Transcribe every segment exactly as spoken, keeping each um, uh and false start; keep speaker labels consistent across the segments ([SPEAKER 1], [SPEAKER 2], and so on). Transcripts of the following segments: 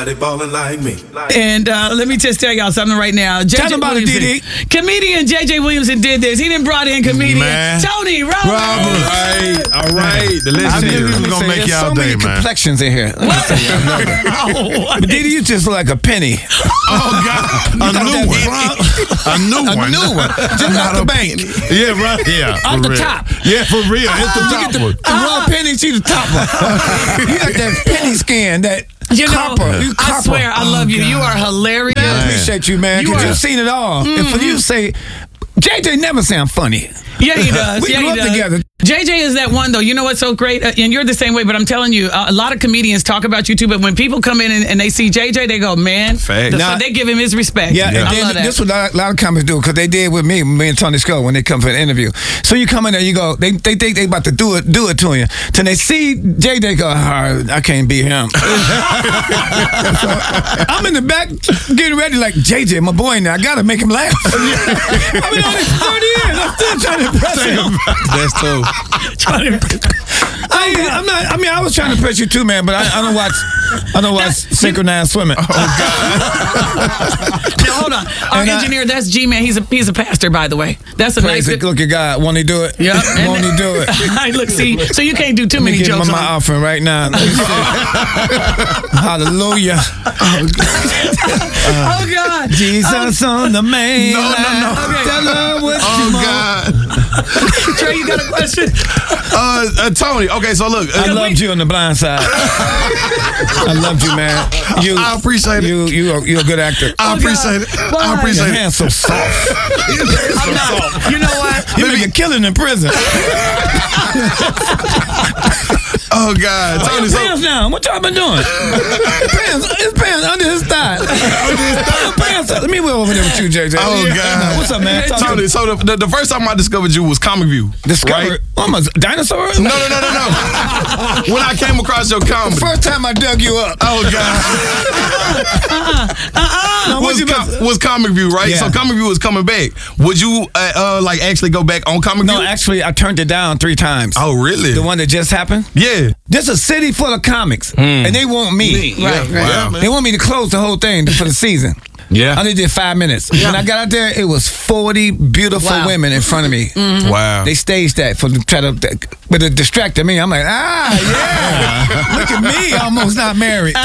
[SPEAKER 1] nobody ballin' like me.
[SPEAKER 2] And uh, let me just tell y'all something right now. J J
[SPEAKER 3] Tell them about it,
[SPEAKER 2] Williamson,
[SPEAKER 3] D D.
[SPEAKER 2] Comedian J J Williamson did this. He didn't brought in comedian
[SPEAKER 4] Man.
[SPEAKER 2] Tony Roberts.
[SPEAKER 4] All right, all right. The
[SPEAKER 3] I knew
[SPEAKER 4] listeners,
[SPEAKER 3] you
[SPEAKER 4] we're gonna
[SPEAKER 3] say
[SPEAKER 4] make
[SPEAKER 3] there's
[SPEAKER 4] y'all
[SPEAKER 3] so
[SPEAKER 4] day,
[SPEAKER 3] many
[SPEAKER 4] man.
[SPEAKER 3] complexions in here.
[SPEAKER 2] Oh,
[SPEAKER 3] But Didi, you just look like a penny.
[SPEAKER 4] Oh God, a
[SPEAKER 3] got
[SPEAKER 4] new
[SPEAKER 3] that
[SPEAKER 4] one, a new
[SPEAKER 3] A
[SPEAKER 4] one,
[SPEAKER 3] new one. Just out the bank.
[SPEAKER 4] Yeah, right. Yeah,
[SPEAKER 2] Off
[SPEAKER 4] for
[SPEAKER 2] the
[SPEAKER 4] real.
[SPEAKER 2] top.
[SPEAKER 4] Yeah, for real. It's the
[SPEAKER 3] You
[SPEAKER 4] top
[SPEAKER 3] get the,
[SPEAKER 4] one.
[SPEAKER 3] the raw penny, see the top one. You got that penny skin, that
[SPEAKER 2] you know,
[SPEAKER 3] copper. You
[SPEAKER 2] I
[SPEAKER 3] copper.
[SPEAKER 2] swear, I love you. You are hilarious.
[SPEAKER 3] I appreciate you, man,
[SPEAKER 2] You
[SPEAKER 3] because
[SPEAKER 2] are-
[SPEAKER 3] you've seen it all. And for you to say, J J never sound funny.
[SPEAKER 2] Yeah, he does.
[SPEAKER 3] We
[SPEAKER 2] yeah,
[SPEAKER 3] grew
[SPEAKER 2] he
[SPEAKER 3] up
[SPEAKER 2] does.
[SPEAKER 3] together.
[SPEAKER 2] J J is that one, though. You know what's so great? Uh, and you're the same way, but I'm telling you, uh, a lot of comedians talk about you, too, but when people come in and, and they see J J, they go, man.
[SPEAKER 4] Fact.
[SPEAKER 2] The,
[SPEAKER 3] Now-
[SPEAKER 2] so they give him his respect.
[SPEAKER 3] Yeah, and
[SPEAKER 2] I
[SPEAKER 3] then
[SPEAKER 2] love that.
[SPEAKER 3] this is what a lot, a lot of comics do, because they did with me, me and Tony Skull, when they come for an interview. So you come in there, you go, they they think they about to do it, do it to you. Till they see J J go, oh, I can't beat him. So I'm in the back getting ready, like J J, my boy. Now I gotta make him laugh. I've been on this for thirty years. I'm still trying to impress him.
[SPEAKER 4] That's true.
[SPEAKER 3] I, ain't- I'm not. I mean, I was trying to impress you too, man. But I, I don't watch. I don't watch synchronized swimming.
[SPEAKER 2] Now, hold on. Our
[SPEAKER 3] And I-
[SPEAKER 2] engineer, that's G-Man. He's a he's a pastor, by the way. That's a
[SPEAKER 3] Praise
[SPEAKER 2] nice...
[SPEAKER 3] it. Look at God. Won't He do it?
[SPEAKER 2] Yeah.
[SPEAKER 3] Won't He do it?
[SPEAKER 2] Hey, look, see, so you can't do too
[SPEAKER 3] Let me
[SPEAKER 2] many
[SPEAKER 3] give
[SPEAKER 2] jokes
[SPEAKER 3] him my
[SPEAKER 2] on.
[SPEAKER 3] offering right now. Hallelujah.
[SPEAKER 2] Oh, God.
[SPEAKER 3] Jesus on the main
[SPEAKER 4] No, no, no.
[SPEAKER 3] line. Tell her what
[SPEAKER 4] Oh
[SPEAKER 3] you want.
[SPEAKER 4] God.
[SPEAKER 2] Trey, you got a question?
[SPEAKER 4] Uh, uh, Tony. Okay, so look.
[SPEAKER 3] I
[SPEAKER 4] uh,
[SPEAKER 3] loved you on the blind side. I loved you, man. You,
[SPEAKER 4] I appreciate it.
[SPEAKER 3] You, you are, you're a good actor.
[SPEAKER 4] I appreciate it.
[SPEAKER 2] Why?
[SPEAKER 4] I
[SPEAKER 3] Your
[SPEAKER 4] appreciate it.
[SPEAKER 3] hands so soft.
[SPEAKER 2] I'm not. You know what?
[SPEAKER 3] You make a killing in prison.
[SPEAKER 4] Oh God,
[SPEAKER 3] Where
[SPEAKER 4] Tony.
[SPEAKER 3] your
[SPEAKER 4] So,
[SPEAKER 3] pants down? What y'all been doing? pants, his pants under his thigh. Your pants up. Let me wheel over there with you, J J.
[SPEAKER 4] Oh, God.
[SPEAKER 3] What's up, man? Talk to
[SPEAKER 4] Tony.
[SPEAKER 3] me.
[SPEAKER 4] So the, the the first time I discovered you was Comic View.
[SPEAKER 3] Discovered.
[SPEAKER 4] Right?
[SPEAKER 3] Oh, I'm a dinosaur?
[SPEAKER 4] No, no, no, no, no. When I came across your comedy.
[SPEAKER 3] First time I dug you up.
[SPEAKER 4] Oh God.
[SPEAKER 3] No, what
[SPEAKER 4] was,
[SPEAKER 3] you about
[SPEAKER 4] com- was Comic View, right?
[SPEAKER 3] Yeah.
[SPEAKER 4] So Comic View is coming back. Would you uh, uh, like actually go back on Comic
[SPEAKER 3] No,
[SPEAKER 4] View?
[SPEAKER 3] actually, I turned it down three times.
[SPEAKER 4] Oh, really?
[SPEAKER 3] The one that just happened?
[SPEAKER 4] Yeah.
[SPEAKER 3] There's a city full of comics, and they want me.
[SPEAKER 2] Right, right.
[SPEAKER 4] Wow.
[SPEAKER 3] They want me to close the whole thing for the season.
[SPEAKER 4] Yeah.
[SPEAKER 3] I only did five minutes. When I got out there, it was forty beautiful
[SPEAKER 2] Wow.
[SPEAKER 3] women in front of me.
[SPEAKER 4] Wow.
[SPEAKER 3] They staged that for to try to, but it distracted me. I'm like, ah, yeah. Look at me, almost not married. But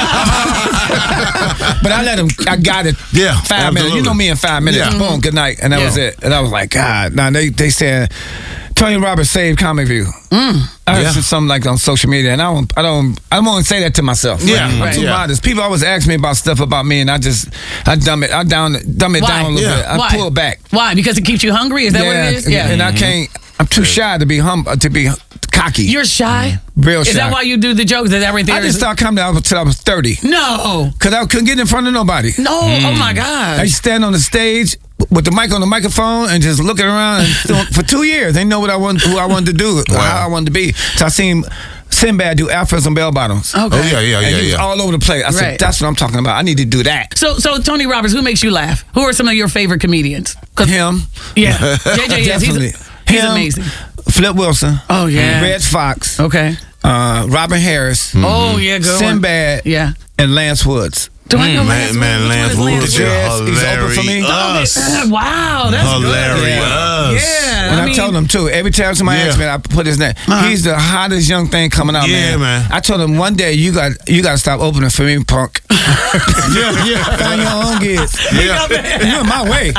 [SPEAKER 3] I let them. I got it.
[SPEAKER 4] Yeah,
[SPEAKER 3] five minutes. You
[SPEAKER 4] absolutely.
[SPEAKER 3] know me in five minutes.
[SPEAKER 4] Yeah.
[SPEAKER 3] Boom, good night, and that
[SPEAKER 2] Yeah.
[SPEAKER 3] was it. And I was like, God. Now they they said Tony Roberts saved Comic View. I heard
[SPEAKER 4] Yeah.
[SPEAKER 3] something like on social media, and I don't, I don't, I don't want to say that to myself.
[SPEAKER 4] Yeah,
[SPEAKER 3] I'm
[SPEAKER 4] right.
[SPEAKER 3] too
[SPEAKER 4] Yeah.
[SPEAKER 3] modest. People always ask me about stuff about me, and I just, I dumb it, I down, dumb it
[SPEAKER 2] Why?
[SPEAKER 3] down a little
[SPEAKER 4] Yeah.
[SPEAKER 3] bit. I
[SPEAKER 2] Why?
[SPEAKER 3] pull it back.
[SPEAKER 2] Why? Because it keeps you hungry? Is that what it is?
[SPEAKER 3] and,
[SPEAKER 2] Yeah.
[SPEAKER 3] and I can't. I'm too shy to be hum, to be cocky.
[SPEAKER 2] You're shy?
[SPEAKER 3] Real
[SPEAKER 2] Is
[SPEAKER 3] shy.
[SPEAKER 2] that why you do the jokes? Is everything?
[SPEAKER 3] I didn't start comedy until I was thirty,
[SPEAKER 2] No.
[SPEAKER 3] cause I couldn't get in front of nobody.
[SPEAKER 2] No. Oh, my
[SPEAKER 3] I
[SPEAKER 2] God.
[SPEAKER 3] used to stand on the stage with the mic on the microphone and just looking around. And so for two years, they know what I want, who I wanted to do,
[SPEAKER 4] Wow.
[SPEAKER 3] how I wanted to be. So I seen Sinbad do Alphas and bell bottoms.
[SPEAKER 2] Okay.
[SPEAKER 4] Oh yeah, yeah,
[SPEAKER 3] And
[SPEAKER 4] yeah,
[SPEAKER 3] he was
[SPEAKER 4] yeah.
[SPEAKER 3] all over the place. I said,
[SPEAKER 2] Right.
[SPEAKER 3] that's what I'm talking about. I need to do that.
[SPEAKER 2] So, so Tony Roberts, who makes you laugh? Who are some of your favorite comedians? 'Cause-
[SPEAKER 3] Him.
[SPEAKER 2] Yeah. J J is.
[SPEAKER 3] Definitely.
[SPEAKER 2] He's, he's
[SPEAKER 3] Him,
[SPEAKER 2] amazing.
[SPEAKER 3] Flip Wilson.
[SPEAKER 2] Oh, yeah.
[SPEAKER 3] Reg Fox.
[SPEAKER 2] Okay.
[SPEAKER 3] Uh, Robin Harris.
[SPEAKER 2] Oh, yeah, good one.
[SPEAKER 3] Sinbad.
[SPEAKER 2] Yeah.
[SPEAKER 3] And Lance Woods.
[SPEAKER 2] Do I know
[SPEAKER 4] Man, man, Lance Woods is
[SPEAKER 3] Yes, he's open
[SPEAKER 4] hilarious.
[SPEAKER 3] for me.
[SPEAKER 2] Uh, wow, that's
[SPEAKER 4] Hilarious.
[SPEAKER 2] good. Yeah.
[SPEAKER 3] And
[SPEAKER 2] I
[SPEAKER 3] I,
[SPEAKER 2] mean,
[SPEAKER 3] told him too. Every time somebody
[SPEAKER 4] Yeah.
[SPEAKER 3] asks me, I put his name. He's the hottest young thing coming out,
[SPEAKER 4] Yeah,
[SPEAKER 3] man.
[SPEAKER 4] man.
[SPEAKER 3] I told him one day you got you got to stop opening for me, punk.
[SPEAKER 4] Yeah, yeah.
[SPEAKER 3] Find your own gigs.
[SPEAKER 4] Yeah.
[SPEAKER 3] You're in my way.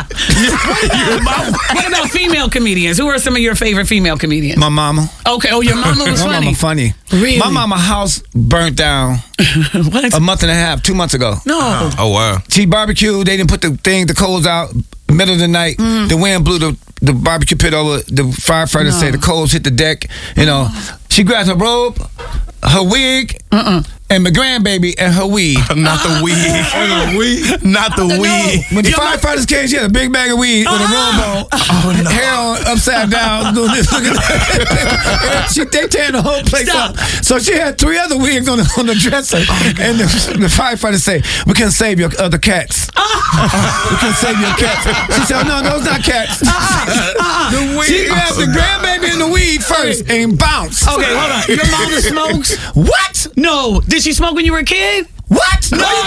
[SPEAKER 2] what about female comedians? Who are some of your favorite female comedians?
[SPEAKER 3] My mama.
[SPEAKER 2] Okay. Oh, your mama was
[SPEAKER 3] My
[SPEAKER 2] funny.
[SPEAKER 3] mama funny.
[SPEAKER 2] Really?
[SPEAKER 3] My mama house burnt down
[SPEAKER 2] What?
[SPEAKER 3] a month and a half, two months ago.
[SPEAKER 2] No.
[SPEAKER 4] Oh wow.
[SPEAKER 3] She barbecued. They didn't put the thing, the coals out. Middle of the night, the wind blew the, the barbecue pit over. The firefighters
[SPEAKER 2] No.
[SPEAKER 3] say the coals hit the deck. You know, she grabbed her robe, her wig, and my grandbaby and her weed.
[SPEAKER 4] Not the weed. Not the weed.
[SPEAKER 3] When the
[SPEAKER 2] Your mom-
[SPEAKER 3] firefighters came, she had a big bag of weed with a robe on,
[SPEAKER 4] Oh no.
[SPEAKER 3] hair on, upside down, doing this. Looking she, they tearing the whole place
[SPEAKER 2] Stop.
[SPEAKER 3] up. So she had three other wigs on the, on the dresser. and the, the firefighters say, we can save your other cats. we can save your cats. She said, no, those not cats.
[SPEAKER 4] The weed.
[SPEAKER 3] She grabbed the grandbaby and the weed first and bounced.
[SPEAKER 2] Okay, hold on. Your mama smokes?
[SPEAKER 3] What?
[SPEAKER 2] No. Did she smoke when you were a kid?
[SPEAKER 3] What?
[SPEAKER 2] No.
[SPEAKER 3] Why you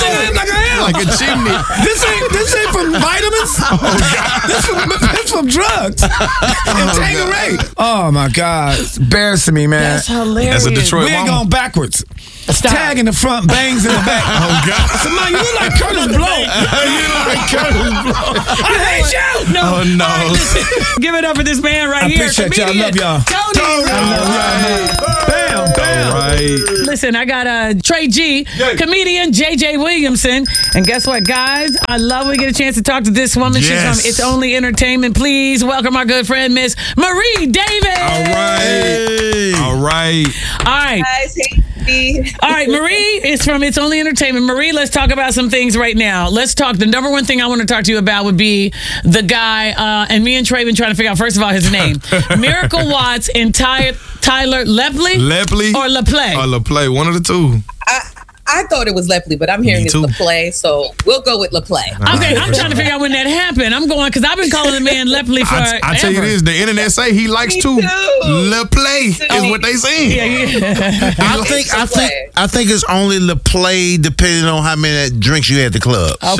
[SPEAKER 4] chimney.
[SPEAKER 3] This ain't this ain't from vitamins. Oh God. This from this from drugs. And Tanqueray. Oh my God, it's embarrassing me, man.
[SPEAKER 2] That's hilarious.
[SPEAKER 4] That's a Detroit
[SPEAKER 3] We ain't
[SPEAKER 4] mama.
[SPEAKER 3] going backwards.
[SPEAKER 2] Stop.
[SPEAKER 3] Tag in the front, bangs in the back.
[SPEAKER 4] Oh God.
[SPEAKER 3] I said, man, you look like Curtis Blow.
[SPEAKER 4] You like Curtis Blow.
[SPEAKER 3] I hate you.
[SPEAKER 2] No.
[SPEAKER 4] Oh no.
[SPEAKER 2] All right, listen. Give it up for this man right
[SPEAKER 3] I
[SPEAKER 2] here.
[SPEAKER 3] appreciate y'all. I love y'all.
[SPEAKER 2] Tony.
[SPEAKER 3] I love y'all, man. Bam, bam.
[SPEAKER 4] All right.
[SPEAKER 2] Listen, I got uh, Trey G, comedian J J Williamson. And guess what, guys? I love we get a chance to talk to this woman.
[SPEAKER 4] Yes.
[SPEAKER 2] She's from It's Only Entertainment. Please welcome our good friend, Miss Marie Davis.
[SPEAKER 4] All right. All right.
[SPEAKER 2] All right.
[SPEAKER 1] Guys, hey, Steve.
[SPEAKER 2] All right, Marie is from It's Only Entertainment. Marie, let's talk about some things right now. Let's talk. The number one thing I want to talk to you about would be the guy, uh, and me and Trey been trying to figure out, first of all, his name. Miracle Watts and Ty, Tyler Lepley?
[SPEAKER 4] Lepley
[SPEAKER 2] Or LaPlay?
[SPEAKER 4] Or LaPlay, one of the two.
[SPEAKER 1] I, I thought it was Lepley, but I'm hearing
[SPEAKER 4] Me
[SPEAKER 1] it's
[SPEAKER 4] too.
[SPEAKER 1] LaPlay, so we'll go with LaPlay.
[SPEAKER 2] Okay, I'm trying to figure out when that happened. I'm going, because I've been calling the man Lepley for
[SPEAKER 4] I, I tell you this, the internet say he likes
[SPEAKER 1] Me
[SPEAKER 4] to
[SPEAKER 1] too.
[SPEAKER 4] LaPlay is what they say.
[SPEAKER 2] Yeah, yeah.
[SPEAKER 5] I think I think
[SPEAKER 1] play.
[SPEAKER 5] I think it's only the play depending on how many drinks you had at the club.
[SPEAKER 2] Okay.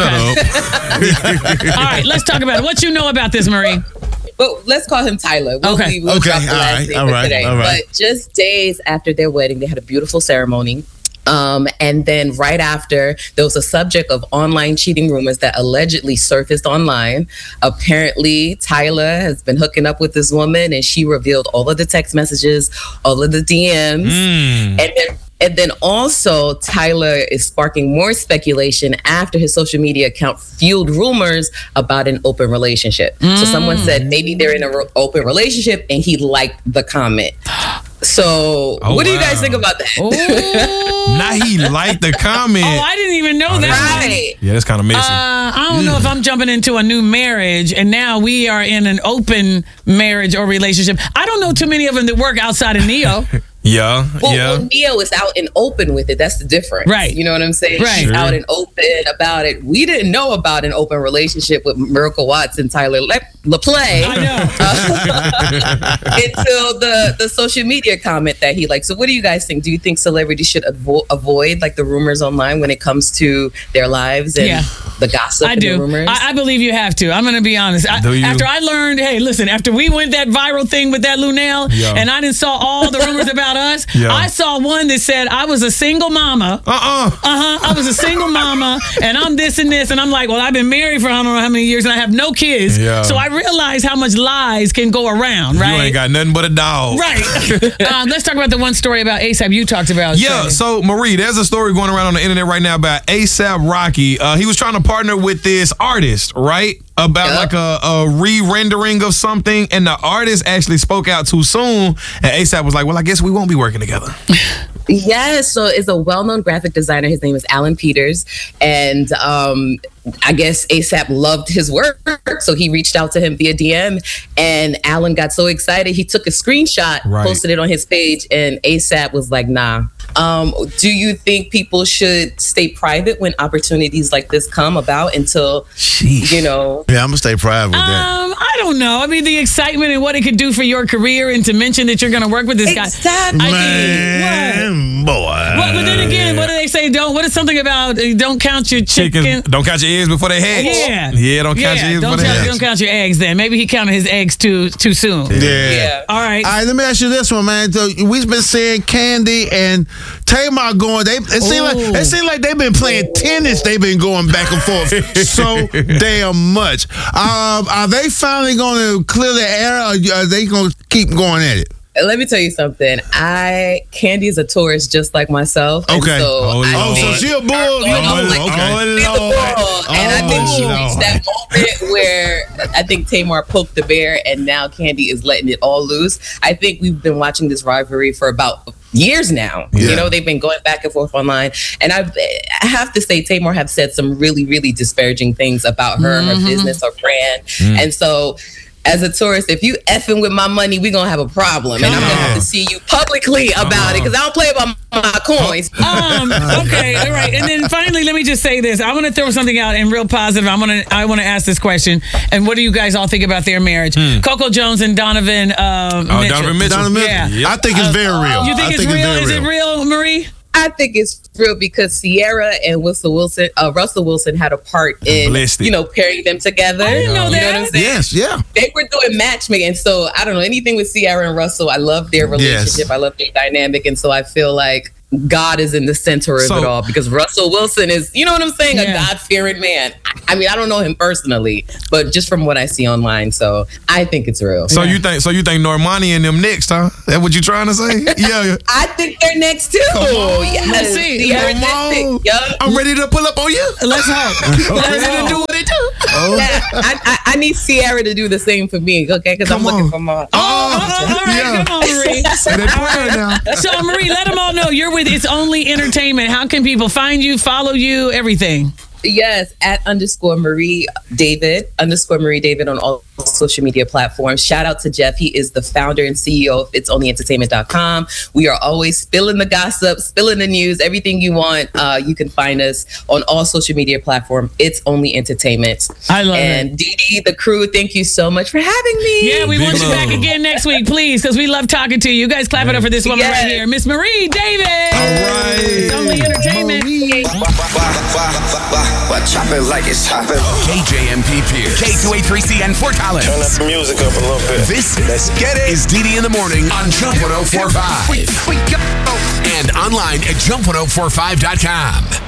[SPEAKER 4] Shut up.
[SPEAKER 2] All right, let's talk about it. What you know about this, Marie?
[SPEAKER 1] But let's call him Tyler. We'll,
[SPEAKER 2] Okay.
[SPEAKER 1] leave- we'll
[SPEAKER 5] Okay,
[SPEAKER 1] drop the
[SPEAKER 5] all
[SPEAKER 1] last
[SPEAKER 5] right,
[SPEAKER 1] name
[SPEAKER 5] all
[SPEAKER 1] for
[SPEAKER 5] right,
[SPEAKER 1] today.
[SPEAKER 5] all right.
[SPEAKER 1] But just days after their wedding, they had a beautiful ceremony. Um, and then right after, there was a subject of online cheating rumors that allegedly surfaced online. Apparently, Tyler has been hooking up with this woman, and she revealed all of the text messages, all of the D Ms, and then. And then also, Tyler is sparking more speculation after his social media account fueled rumors about an open relationship. So someone said maybe they're in an re- open relationship, and he liked the comment. So,
[SPEAKER 4] Oh,
[SPEAKER 1] what do you
[SPEAKER 4] wow.
[SPEAKER 1] guys think about that?
[SPEAKER 2] Oh,
[SPEAKER 4] Now he liked the comment.
[SPEAKER 2] oh I didn't even know that.
[SPEAKER 1] Right.
[SPEAKER 4] Yeah, that's kind of messy.
[SPEAKER 2] Uh, I don't know if I'm jumping into a new marriage and now we are in an open marriage or relationship. I don't know too many of them that work outside of Neo.
[SPEAKER 4] yeah,
[SPEAKER 1] Well,
[SPEAKER 4] yeah.
[SPEAKER 1] well, Neo is out and open with it. That's the difference.
[SPEAKER 2] Right.
[SPEAKER 1] You know what I'm saying?
[SPEAKER 2] Right.
[SPEAKER 1] She's
[SPEAKER 4] Sure.
[SPEAKER 1] out and open about it. We didn't know about an open relationship with Miracle Watts and Tyler Le- LaPlay.
[SPEAKER 2] I know.
[SPEAKER 1] Until the the social media comment that he liked. So what do you guys think? Do you think celebrities should avo- avoid like the rumors online when it comes to their lives and
[SPEAKER 2] Yeah.
[SPEAKER 1] the gossip
[SPEAKER 2] I
[SPEAKER 1] and the
[SPEAKER 2] do.
[SPEAKER 1] rumors?
[SPEAKER 2] I, I believe you have to. I'm going to be honest. I,
[SPEAKER 4] Do you?
[SPEAKER 2] after I learned, hey, listen, after we went that viral thing with that Lunel,
[SPEAKER 4] Yeah.
[SPEAKER 2] and I didn't saw all the rumors about us,
[SPEAKER 4] Yeah.
[SPEAKER 2] I saw one that said I was a single mama.
[SPEAKER 4] Uh-uh.
[SPEAKER 2] Uh-huh. I was a single mama, and I'm this and this. And I'm like, well, I've been married for I don't know how many years, and I have no kids.
[SPEAKER 4] Yeah.
[SPEAKER 2] So I realized how much lies can go around, right?
[SPEAKER 4] You ain't got nothing but a dog.
[SPEAKER 2] Right. um, let's talk about the one story about ASAP you talked about.
[SPEAKER 4] Yeah,
[SPEAKER 2] Trey.
[SPEAKER 4] so Marie, there's a story going around on the internet right now about ASAP Rocky. Uh, he was trying to partner with this artist, right? About
[SPEAKER 1] Yep.
[SPEAKER 4] like a, a re-rendering of something, and the artist actually spoke out too soon, and ASAP was like, well, I guess we won't be working together.
[SPEAKER 1] Yes, so it's a well-known graphic designer. His name is Alan Peters, and um, I guess ASAP loved his work, so he reached out to him via D M. And Alan got so excited, he took a screenshot,
[SPEAKER 4] Right.
[SPEAKER 1] posted it on his page, and ASAP was like, "Nah." Um, do you think people should stay private when opportunities like this come about until you know?
[SPEAKER 5] Yeah, I'm gonna stay private with that.
[SPEAKER 2] Um, I don't know. I mean, the excitement and what it could do for your career, and to mention that you're going to work with this guy.
[SPEAKER 1] Exactly.
[SPEAKER 2] I mean,
[SPEAKER 5] Man, boy.
[SPEAKER 2] what? Well, but then again, what do they say? Don't. What is something about? Uh, don't count your chicken.
[SPEAKER 4] Chickens, don't count your eggs before they hatch.
[SPEAKER 2] Yeah.
[SPEAKER 4] Yeah, don't count your eggs
[SPEAKER 2] don't
[SPEAKER 4] before they
[SPEAKER 2] count,
[SPEAKER 4] hatch.
[SPEAKER 2] don't count your eggs. Then maybe he counted his eggs too too soon.
[SPEAKER 5] Yeah.
[SPEAKER 1] Yeah.
[SPEAKER 2] All right.
[SPEAKER 5] All right, let me ask you this one, man. So we've been seeing Candy and Tamar going. They it seems like
[SPEAKER 2] Ooh.
[SPEAKER 5] it seems like they've been playing tennis. They've been going back and forth so damn much. Um, are they finally going to clear the air, or are they going to keep going at it?
[SPEAKER 1] Let me tell you something. I Candy is a tourist just like myself. and
[SPEAKER 5] Okay.
[SPEAKER 1] So
[SPEAKER 4] Oh,
[SPEAKER 1] I
[SPEAKER 5] Oh, so
[SPEAKER 1] think
[SPEAKER 5] she a bull?
[SPEAKER 1] going
[SPEAKER 5] Oh,
[SPEAKER 1] on, like,
[SPEAKER 5] okay.
[SPEAKER 1] in the world. And I think she
[SPEAKER 5] Oh,
[SPEAKER 1] reached that moment where I think Tamar poked the bear, and now Candy is letting it all loose. I think we've been watching this rivalry for about years now.
[SPEAKER 5] Yeah.
[SPEAKER 1] You know, they've been going back and forth online. And I've, I have to say, Tamar have said some really, really disparaging things about her, her business, her brand. And so, as a tourist, if you effing with my money, we're going to have a problem. And I'm going to have to see you publicly about it, because I don't play about my coins.
[SPEAKER 2] Um, okay, all right. And then finally, let me just say this. I want to throw something out and real positive. I want to I want to ask this question. And what do you guys all think about their marriage? Coco Jones and Donovan uh,
[SPEAKER 4] Oh, Donovan Mitchell.
[SPEAKER 5] Donovan Mitchell?
[SPEAKER 2] Yeah.
[SPEAKER 5] I think it's very real.
[SPEAKER 2] You think
[SPEAKER 5] I
[SPEAKER 2] it's
[SPEAKER 5] think
[SPEAKER 2] real?
[SPEAKER 5] very
[SPEAKER 2] Is it real, Marie?
[SPEAKER 1] I think it's real because Sierra and Russell Wilson, uh, Russell Wilson had a part in,
[SPEAKER 4] Blessed it.
[SPEAKER 1] you know, pairing them together.
[SPEAKER 2] I didn't know
[SPEAKER 1] You know
[SPEAKER 2] that.
[SPEAKER 1] what I'm saying?
[SPEAKER 5] Yes, yeah.
[SPEAKER 1] They were doing matchmaking. So I don't know anything with Sierra and Russell. I love their relationship.
[SPEAKER 4] Yes.
[SPEAKER 1] I love their dynamic. And so I feel like God is in the center of
[SPEAKER 4] So-
[SPEAKER 1] it all because Russell Wilson is, you know what I'm saying?
[SPEAKER 2] Yeah.
[SPEAKER 1] A God-fearing man. I, I mean, I don't know him personally, but just from what I see online. So I think it's real.
[SPEAKER 4] So you think so you think Normani and them next, huh? That what you trying to say? Yeah. yeah.
[SPEAKER 1] I think they're next too. Yes.
[SPEAKER 2] Let's see.
[SPEAKER 1] Sierra
[SPEAKER 4] Come
[SPEAKER 1] next
[SPEAKER 4] on.
[SPEAKER 1] thing. Yup.
[SPEAKER 4] I'm ready to pull up on you.
[SPEAKER 2] Let's hope. Let's
[SPEAKER 4] Ready to
[SPEAKER 2] hope.
[SPEAKER 4] do what they do.
[SPEAKER 1] Yeah, I, I, I need Sierra to do the same for me, okay? Because I'm
[SPEAKER 4] Come
[SPEAKER 1] looking
[SPEAKER 4] on.
[SPEAKER 1] for more.
[SPEAKER 2] Oh, all right,
[SPEAKER 4] Yeah.
[SPEAKER 2] come on, Marie.
[SPEAKER 4] Say that prayer now.
[SPEAKER 2] So, Marie, let them all know you're with It's Only Entertainment. How can people find you, follow you, everything?
[SPEAKER 1] Yes, at underscore Marie David, underscore Marie David on all social media platforms. Shout out to Jeff. He is the founder and C E O of its only entertainment dot com. We are always spilling the gossip, spilling the news, everything you want. Uh, you can find us on all social media platforms. It's Only Entertainment.
[SPEAKER 2] I love
[SPEAKER 1] and
[SPEAKER 2] it.
[SPEAKER 1] Dee Dee, the crew, thank you so much for having me.
[SPEAKER 2] Yeah, we
[SPEAKER 4] Big
[SPEAKER 2] want you back
[SPEAKER 4] love.
[SPEAKER 2] again next week, please, because we love talking to you. You guys clap it up for this woman
[SPEAKER 1] Yes.
[SPEAKER 2] right here, Miss Marie David.
[SPEAKER 4] All right.
[SPEAKER 2] It's Only Entertainment.
[SPEAKER 6] Chop it like it's chopping.
[SPEAKER 7] K J M P Pierce. K two eighty-three C N Fort Collins.
[SPEAKER 6] Turn up the music up a little bit.
[SPEAKER 7] This
[SPEAKER 6] Let's get it.
[SPEAKER 7] is D D in the morning on Jump one oh four point five. And online at jump one oh four five dot com.